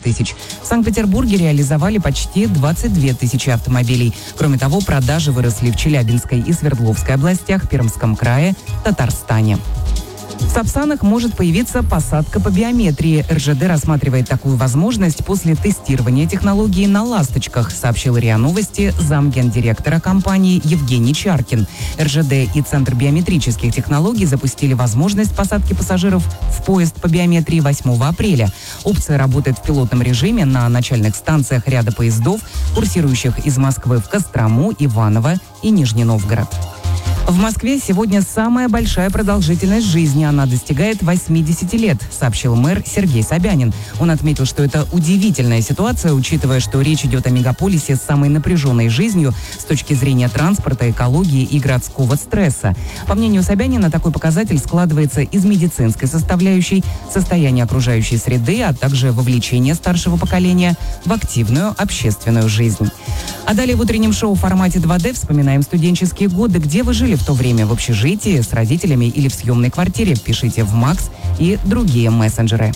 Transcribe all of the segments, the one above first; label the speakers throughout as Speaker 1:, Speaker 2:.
Speaker 1: тысяч. В Санкт-Петербурге реализовали почти 22 тысячи автомобилей. Кроме того, продажи выросли в Челябинской и Свердловской областях, Пермском крае, Татарстане. В Сапсанах может появиться посадка по биометрии. РЖД рассматривает такую возможность после тестирования технологии на «Ласточках», сообщил РИА Новости замгендиректора компании Евгений Чаркин. РЖД и Центр биометрических технологий запустили возможность посадки пассажиров в поезд по биометрии 8 апреля. Опция работает в пилотном режиме на начальных станциях ряда поездов, курсирующих из Москвы в Кострому, Иваново и Нижний Новгород. В Москве сегодня самая большая продолжительность жизни. Она достигает 80 лет, сообщил мэр Сергей Собянин. Он отметил, что это удивительная ситуация, учитывая, что речь идет о мегаполисе с самой напряженной жизнью с точки зрения транспорта, экологии и городского стресса. По мнению Собянина, такой показатель складывается из медицинской составляющей, состояния окружающей среды, а также вовлечения старшего поколения в активную общественную жизнь. А далее в утреннем шоу в формате 2D вспоминаем студенческие годы. Где вы жили в то время? В общежитии, с родителями или в съемной квартире? Пишите в Макс и другие мессенджеры.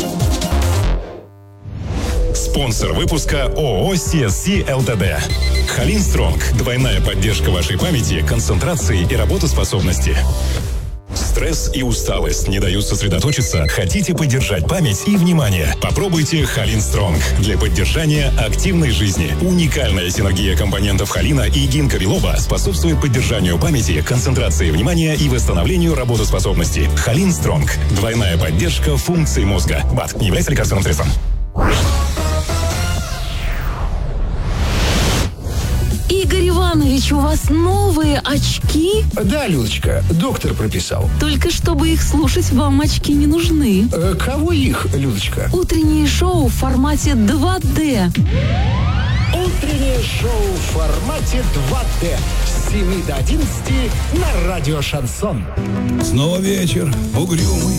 Speaker 2: Спонсор выпуска ООО CSC ЛТД. Халин Стронг. Двойная поддержка вашей памяти, концентрации и работоспособности. Стресс и усталость не дают сосредоточиться? Хотите поддержать память и внимание? Попробуйте Халин Стронг для поддержания активной жизни. Уникальная синергия компонентов холина и гинка билоба способствует поддержанию памяти, концентрации внимания и восстановлению работоспособности. Халин Стронг. Двойная поддержка функций мозга. БАД не является лекарственным средством.
Speaker 3: Игорь Иванович, у вас новые очки?
Speaker 4: Да, Людочка, доктор прописал.
Speaker 3: Только чтобы их слушать, вам очки не нужны.
Speaker 4: Кого их, Людочка?
Speaker 3: Утреннее шоу в формате 2D.
Speaker 4: Утреннее шоу в формате 2D. С 7 до 11 на радио «Шансон».
Speaker 5: Снова вечер, угрюмый,